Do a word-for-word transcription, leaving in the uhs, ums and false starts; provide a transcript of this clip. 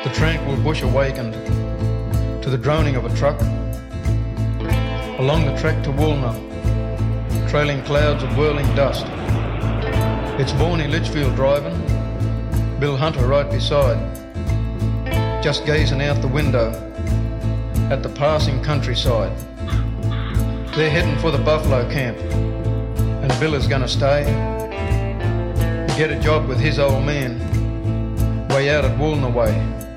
The tranquil bush awakened to the droning of a truck. Along the track to Woolner, trailing clouds of whirling dust. It's Borny Litchfield driving, Bill Hunter right beside, just gazing out the window at the passing countryside. They're heading for the buffalo camp, and Bill is gonna stay and get a job with his old man way out at Woolner way.